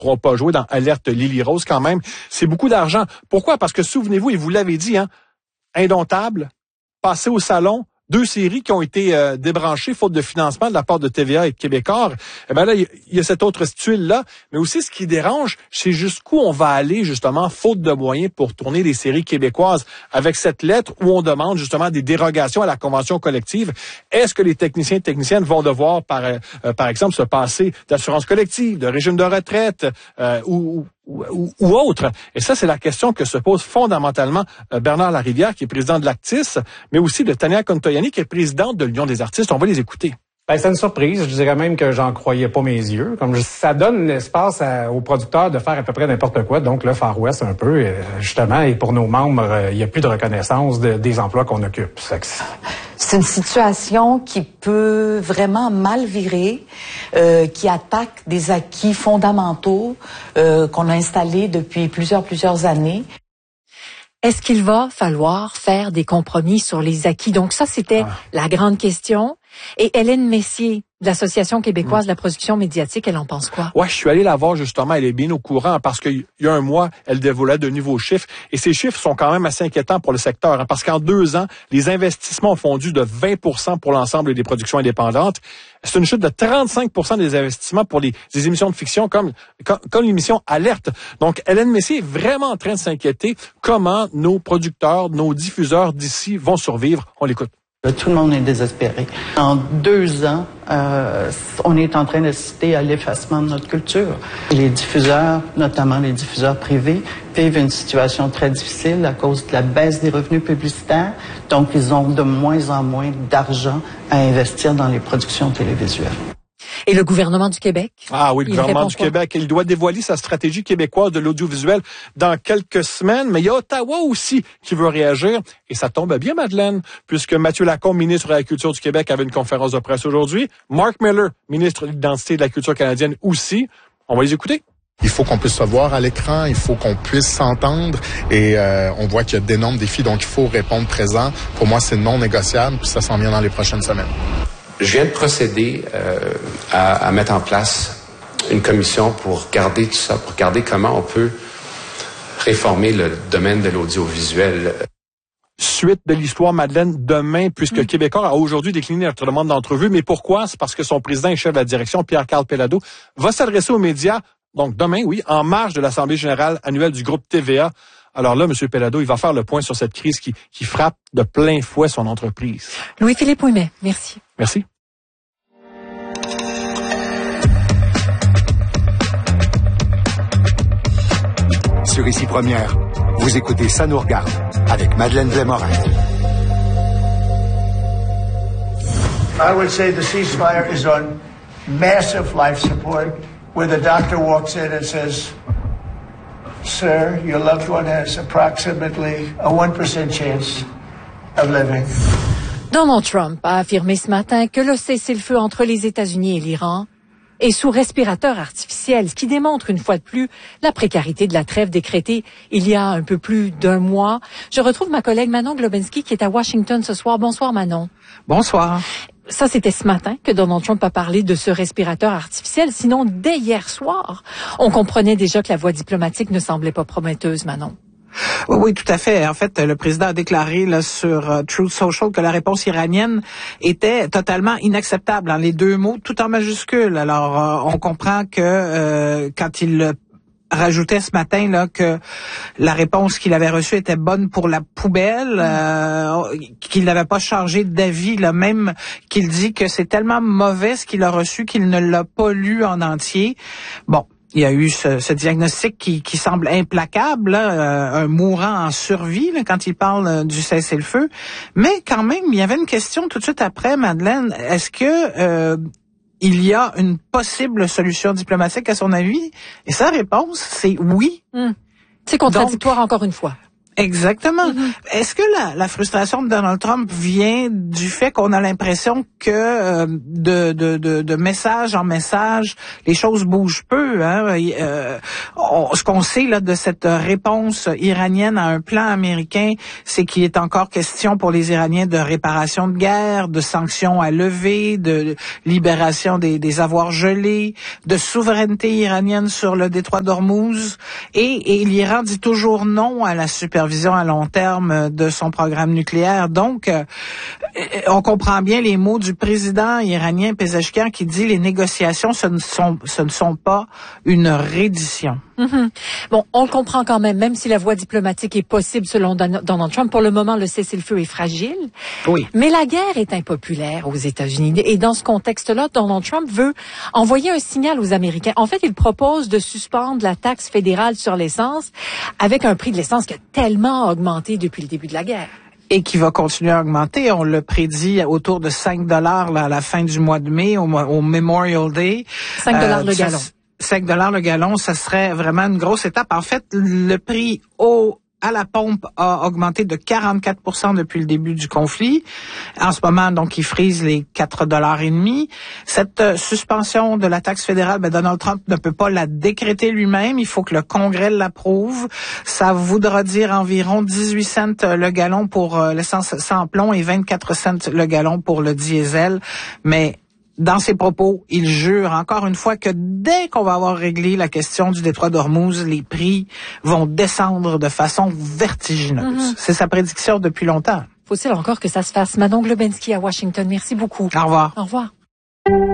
pourront pas jouer dans Alerte Lily Rose quand même. C'est beaucoup d'argent. Pourquoi? Parce que souvenez-vous, et vous l'avez dit, Indomptable, Passer au salon, 2 séries qui ont été débranchées faute de financement de la part de TVA et de Québécois. Eh ben là, il y a cette autre tuile-là. Mais aussi, ce qui dérange, c'est jusqu'où on va aller, justement, faute de moyens pour tourner les séries québécoises. Avec cette lettre où on demande, justement, des dérogations à la convention collective. Est-ce que les techniciens et techniciennes vont devoir, par exemple, se passer d'assurance collective, de régime de retraite, ou autre. Et ça, c'est la question que se pose fondamentalement Bernard Larivière, qui est président de l'Actis, mais aussi de Tania Contoyani, qui est présidente de l'Union des artistes. On va les écouter. C'est une surprise. Je dirais même que j'en croyais pas mes yeux. Ça donne l'espace aux producteurs de faire à peu près n'importe quoi. Donc, le Far West, un peu, justement, et pour nos membres, il n'y a plus de reconnaissance des emplois qu'on occupe. C'est une situation qui peut vraiment mal virer, qui attaque des acquis fondamentaux qu'on a installés depuis plusieurs années. Est-ce qu'il va falloir faire des compromis sur les acquis? Donc ça, c'était la grande question. Et Hélène Messier, de l'Association québécoise de la production médiatique, elle en pense quoi? Ouais, je suis allé la voir justement, elle est bien au courant parce qu'il y a un mois, elle dévoilait de nouveaux chiffres et ces chiffres sont quand même assez inquiétants pour le secteur parce qu'en 2 ans, les investissements ont fondu de 20% pour l'ensemble des productions indépendantes. C'est une chute de 35% des investissements pour des émissions de fiction comme l'émission Alerte. Donc, Hélène Messier est vraiment en train de s'inquiéter comment nos producteurs, nos diffuseurs d'ici vont survivre. On l'écoute. Tout le monde est désespéré. En 2 ans, on est en train d'assister à l'effacement de notre culture. Les diffuseurs, notamment les diffuseurs privés, vivent une situation très difficile à cause de la baisse des revenus publicitaires. Donc, ils ont de moins en moins d'argent à investir dans les productions télévisuelles. Et le gouvernement du Québec? Ah oui, le gouvernement du Québec, il doit dévoiler sa stratégie québécoise de l'audiovisuel dans quelques semaines, mais il y a Ottawa aussi qui veut réagir, et ça tombe bien, Madeleine, puisque Mathieu Lacombe, ministre de la Culture du Québec, avait une conférence de presse aujourd'hui. Mark Miller, ministre de l'Identité et de la Culture canadienne aussi. On va les écouter. Il faut qu'on puisse se voir à l'écran, il faut qu'on puisse s'entendre et on voit qu'il y a d'énormes défis, donc il faut répondre présent. Pour moi, c'est non négociable, puis ça s'en vient dans les prochaines semaines. Je viens de procéder à mettre en place une commission pour regarder tout ça, pour regarder comment on peut réformer le domaine de l'audiovisuel. Suite de l'histoire, Madeleine, demain, puisque Québécois a aujourd'hui décliné notre demande d'entrevue. Mais pourquoi? C'est parce que son président et chef de la direction, Pierre-Carl Péladeau, va s'adresser aux médias, donc demain, oui, en marge de l'Assemblée générale annuelle du groupe TVA. Alors là, M. Péladeau, il va faire le point sur cette crise qui frappe de plein fouet son entreprise. Louis-Philippe Ouimet, merci. Merci. Sur Ici Première, vous écoutez Ça nous regarde avec Madeleine Blais-Morin. I would say the ceasefire is on massive life support, where the doctor walks in and says, "Sir, your loved one has approximately a 1% chance of living." Donald Trump a affirmé ce matin que le cessez-le-feu entre les États-Unis et l'Iran est sous respirateur artificiel, ce qui démontre une fois de plus la précarité de la trêve décrétée il y a un peu plus d'1 mois. Je retrouve ma collègue Manon Globinski qui est à Washington ce soir. Bonsoir Manon. Bonsoir. Ça, c'était ce matin que Donald Trump a parlé de ce respirateur artificiel. Sinon, dès hier soir, on comprenait déjà que la voie diplomatique ne semblait pas prometteuse, Manon. Oui, tout à fait. En fait, le président a déclaré là, sur Truth Social que la réponse iranienne était totalement inacceptable. Les 2 mots, tout en majuscules. Alors, on comprend que quand il rajoutait ce matin là que la réponse qu'il avait reçue était bonne pour la poubelle, qu'il n'avait pas changé d'avis, là, même qu'il dit que c'est tellement mauvais ce qu'il a reçu qu'il ne l'a pas lu en entier. Bon. Il y a eu ce diagnostic qui semble implacable, là, un mourant en survie là, quand il parle du cessez-le-feu. Mais quand même, il y avait une question tout de suite après, Madeleine. Est-ce que il y a une possible solution diplomatique à son avis? Et sa réponse, c'est oui. C'est contradictoire encore une fois. Exactement. Est-ce que la frustration de Donald Trump vient du fait qu'on a l'impression que de message en message, les choses bougent peu, hein? Ce qu'on sait là de cette réponse iranienne à un plan américain, c'est qu'il est encore question pour les Iraniens de réparation de guerre, de sanctions à lever, de libération des avoirs gelés, de souveraineté iranienne sur le détroit d'Ormuz, et l'Iran dit toujours non à la supervision à long terme de son programme nucléaire. Donc, on comprend bien les mots du président iranien Pezeshkian qui dit les négociations, ce ne sont pas une reddition. Bon, on le comprend quand même si la voie diplomatique est possible selon Donald Trump. Pour le moment, le cessez-le-feu est fragile. Oui. Mais la guerre est impopulaire aux États-Unis. Et dans ce contexte-là, Donald Trump veut envoyer un signal aux Américains. En fait, il propose de suspendre la taxe fédérale sur l'essence avec un prix de l'essence qui a tellement augmenté depuis le début de la guerre. Et qui va continuer à augmenter. On le prédit autour de $5 là, à la fin du mois de mai, au Memorial Day. $5 le gallon. $5 le gallon, ça serait vraiment une grosse étape. En fait, le prix à la pompe a augmenté de 44% depuis le début du conflit. En ce moment, donc, il frise les $4,50. Cette suspension de la taxe fédérale, Donald Trump ne peut pas la décréter lui-même. Il faut que le Congrès l'approuve. Ça voudra dire environ 18 cents le gallon pour l'essence sans plomb et 24 cents le gallon pour le diesel. Mais dans ses propos, il jure encore une fois que dès qu'on va avoir réglé la question du détroit d'Ormuz, les prix vont descendre de façon vertigineuse. C'est sa prédiction depuis longtemps. Faut-il encore que ça se fasse? Manon Globensky à Washington, merci beaucoup. Au revoir. Au revoir.